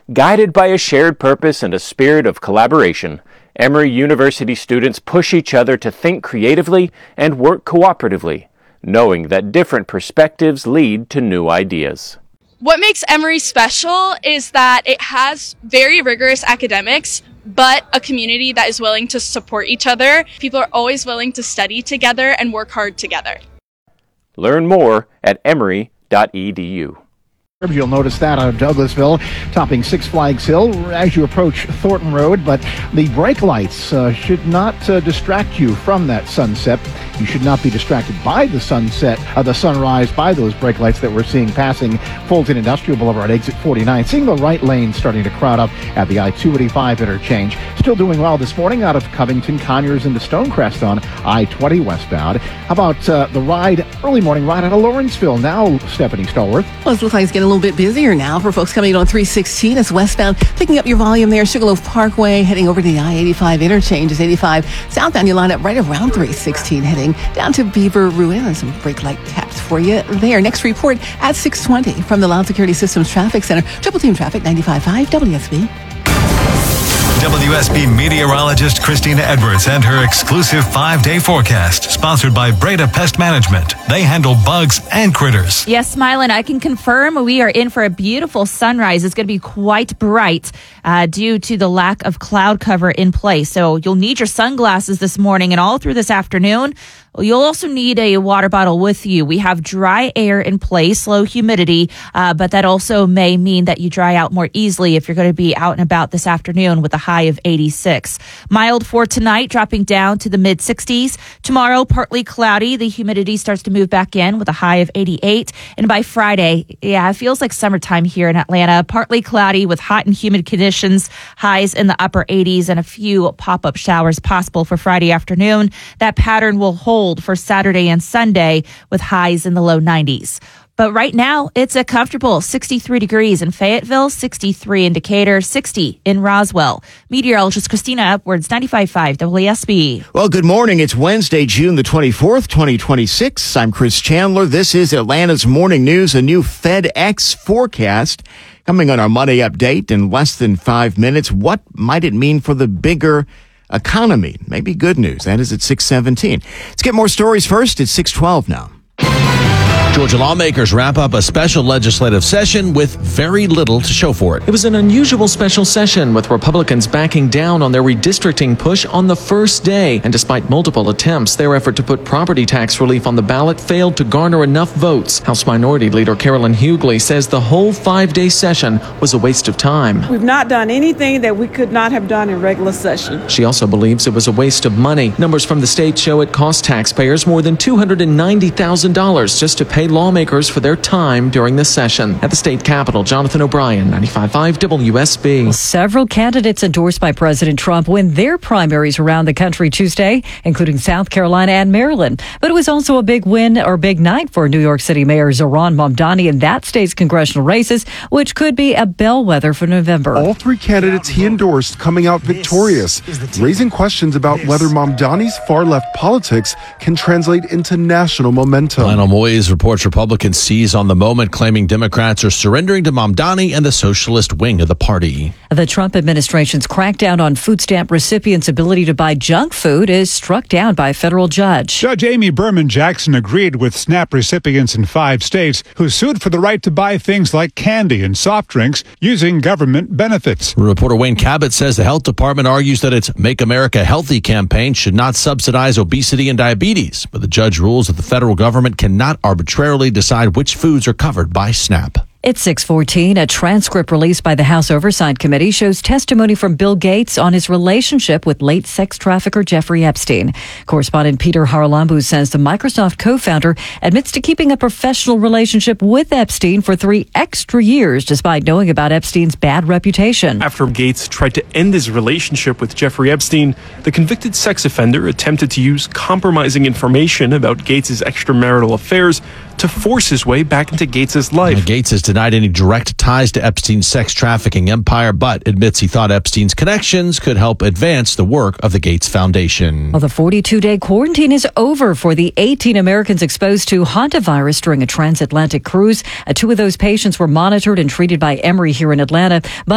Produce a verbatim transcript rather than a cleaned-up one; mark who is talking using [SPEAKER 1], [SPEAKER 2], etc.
[SPEAKER 1] Guided by a shared purpose and a spirit of collaboration, Emory University students push each other to think creatively and work cooperatively, knowing that different perspectives lead to new ideas.
[SPEAKER 2] What makes Emory special is that it has very rigorous academics, but a community that is willing to support each other. People are always willing to study together and work hard together.
[SPEAKER 1] Learn more at emory dot e d u.
[SPEAKER 3] You'll notice that out of Douglasville, topping Six Flags Hill as you approach Thornton Road, but the brake lights uh, should not uh, distract you from that sunset. You should not be distracted by the sunset, uh, the sunrise by those brake lights that we're seeing passing Fulton Industrial Boulevard, exit forty-nine. Seeing the right lane starting to crowd up at the I two eighty-five interchange. Still doing well this morning out of Covington, Conyers into Stonecrest on I twenty westbound. How about uh, the ride, early morning ride out of Lawrenceville now, Stephanie Stallworth?
[SPEAKER 4] Well, it looks like it's getting a little bit busier now for folks coming in on three sixteen. It's westbound, picking up your volume there. Sugarloaf Parkway, heading over to the I eighty-five interchange is eighty-five. Southbound, you line up right around three sixteen, heading down to Beaver Ruin, and some brake light taps for you there. Next report at six twenty from the Loud Security Systems Traffic Center. Triple Team Traffic, ninety-five point five W S B.
[SPEAKER 5] W S B meteorologist Christina Edwards and her exclusive five-day forecast, sponsored by Breda Pest Management. They handle bugs and critters.
[SPEAKER 6] Yes, Mylan, I can confirm we are in for a beautiful sunrise. It's going to be quite bright uh, due to the lack of cloud cover in place. So you'll need your sunglasses this morning and all through this afternoon. You'll also need a water bottle with you. We have dry air in place, low humidity, uh, but that also may mean that you dry out more easily if you're going to be out and about this afternoon with a high of eighty-six. Mild for tonight, dropping down to the mid sixties. Tomorrow, partly cloudy. The humidity starts to move back in with a high of eighty-eight. And by Friday, yeah, it feels like summertime here in Atlanta. Partly cloudy with hot and humid conditions, highs in the upper eighties, and a few pop-up showers possible for Friday afternoon. That pattern will hold for Saturday and Sunday with highs in the low nineties. But right now, it's a comfortable sixty-three degrees in Fayetteville, sixty-three in Decatur, sixty in Roswell. Meteorologist Christina Edwards, ninety-five point five W S B.
[SPEAKER 7] Well, good morning. It's Wednesday, June the twenty-fourth, twenty twenty-six. I'm Chris Chandler. This is Atlanta's Morning News, a new FedEx forecast coming on our Monday update in less than five minutes. What might it mean for the bigger economy? Maybe good news. That is at six seventeen. Let's get more stories first. It's six twelve now.
[SPEAKER 8] Georgia lawmakers wrap up a special legislative session with very little to show for it.
[SPEAKER 9] It was an unusual special session with Republicans backing down on their redistricting push on the first day. And despite multiple attempts, their effort to put property tax relief on the ballot failed to garner enough votes. House Minority Leader Carolyn Hughley says the whole five-day session was a waste of time.
[SPEAKER 10] We've not done anything that we could not have done in regular session.
[SPEAKER 9] She also believes it was a waste of money. Numbers from the state show it cost taxpayers more than two hundred ninety thousand dollars just to pay lawmakers for their time during the session. At the state capitol, Jonathan O'Brien, ninety-five point five W S B.
[SPEAKER 11] Several candidates endorsed by President Trump win their primaries around the country Tuesday, including South Carolina and Maryland. But it was also a big win or big night for New York City Mayor Zohran Mamdani in that state's congressional races, which could be a bellwether for November.
[SPEAKER 12] All three candidates he endorsed coming out victorious, raising questions about whether Mamdani's far-left politics can translate into national momentum.
[SPEAKER 8] Lionel Moyes reports Republicans seize on the moment, claiming Democrats are surrendering to Mamdani and the socialist wing of the party.
[SPEAKER 11] The Trump administration's crackdown on food stamp recipients' ability to buy junk food is struck down by a federal judge.
[SPEAKER 13] Judge Amy Berman Jackson agreed with SNAP recipients in five states who sued for the right to buy things like candy and soft drinks using government benefits.
[SPEAKER 8] Reporter Wayne Cabot says the health department argues that its Make America Healthy campaign should not subsidize obesity and diabetes, but the judge rules that the federal government cannot arbitrarily decide which foods are covered by SNAP.
[SPEAKER 11] It's six fourteen. A transcript released by the House Oversight Committee shows testimony from Bill Gates on his relationship with late sex trafficker Jeffrey Epstein. Correspondent Peter Harlambu says the Microsoft co-founder admits to keeping a professional relationship with Epstein for three extra years, despite knowing about Epstein's bad reputation.
[SPEAKER 14] After Gates tried to end his relationship with Jeffrey Epstein, the convicted sex offender attempted to use compromising information about Gates' extramarital affairs to force his way back into Gates' life.
[SPEAKER 8] Now, Gates has denied any direct ties to Epstein's sex trafficking empire, but admits he thought Epstein's connections could help advance the work of the Gates Foundation.
[SPEAKER 11] Well, the forty-two day quarantine is over for the eighteen Americans exposed to hantavirus during a transatlantic cruise. Uh, two of those patients were monitored and treated by Emory here in Atlanta. But